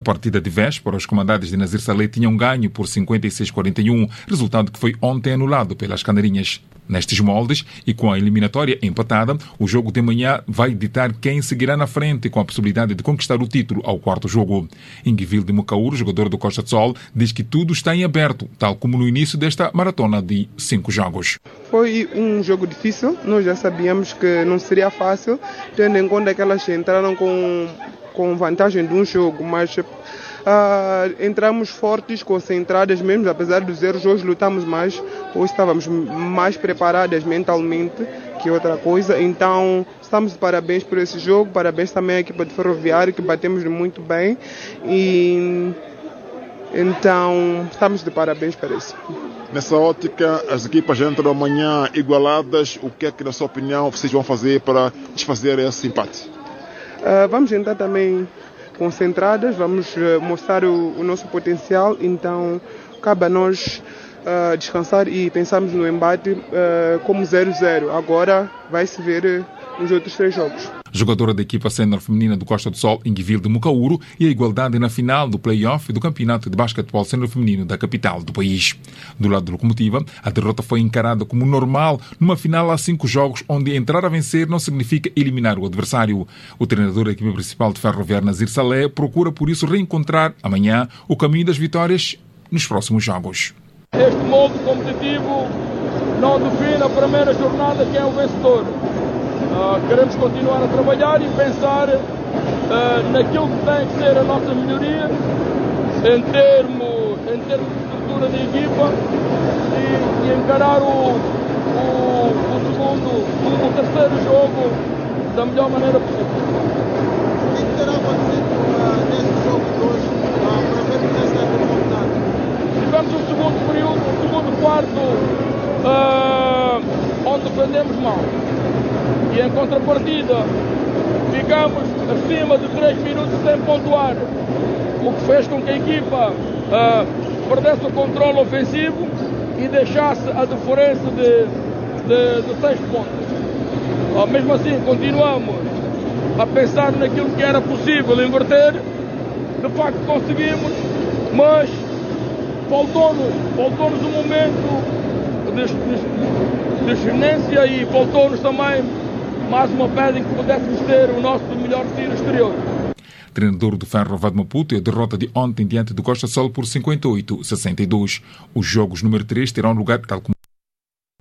Partida de véspera, os comandados de Nazir Saleh tinham ganho por 56-41, resultado que foi ontem anulado pelas Canarinhas. Nestes moldes e com a eliminatória empatada, o jogo de manhã vai ditar quem seguirá na frente com a possibilidade de conquistar o título ao quarto jogo. Ingvil de Mucauro, jogador do Costa do Sol, diz que tudo está em aberto, tal como no início desta maratona de 5 jogos. Foi um jogo difícil, nós já sabíamos que não seria fácil, tendo em conta que elas entraram com vantagem de um jogo, mas entramos fortes, concentradas mesmo, apesar dos erros, hoje lutamos mais, hoje estávamos mais preparadas mentalmente que outra coisa, então estamos de parabéns por esse jogo, parabéns também à equipa de Ferroviário, que batemos muito bem, e então estamos de parabéns para isso. Nessa ótica, as equipas entram amanhã igualadas, o que é que, na sua opinião, vocês vão fazer para desfazer esse empate? Vamos entrar também concentradas, vamos mostrar o nosso potencial, então cabe a nós descansar e pensarmos no embate como 0-0. Agora vai-se ver nos outros 3 jogos. Jogadora da equipa sénior feminina do Costa do Sol, Ingvil de Mucauro, e a igualdade na final do play-off do campeonato de basquetebol sénior feminino da capital do país. Do lado da Locomotiva, a derrota foi encarada como normal numa final a 5 jogos, onde entrar a vencer não significa eliminar o adversário. O treinador da equipa principal de Ferroviário, Nazir Saleh, procura por isso reencontrar amanhã o caminho das vitórias nos próximos jogos. Este molde competitivo não define a primeira jornada quem é o vencedor. Queremos continuar a trabalhar e pensar naquilo que tem que ser a nossa melhoria em termos de estrutura de equipa e encarar o terceiro jogo da melhor maneira possível. O que terá acontecido nesse jogo de hoje para ver que essa é a oportunidade? Tivemos um segundo período, um segundo quarto onde defendemos mal. E em contrapartida, ficamos acima de 3 minutos sem pontuar, o que fez com que a equipa perdesse o controle ofensivo e deixasse a diferença de 6 pontos. Mesmo assim, continuamos a pensar naquilo que era possível inverter. De facto conseguimos, mas faltou-nos um momento de excedência e faltou-nos também mais uma pedra em que pudéssemos ter o nosso melhor tiro exterior. Treinador do Ferro Vade Maputo, a derrota de ontem diante do Costa Sol por 58-62. Os jogos número 3 terão lugar, tal como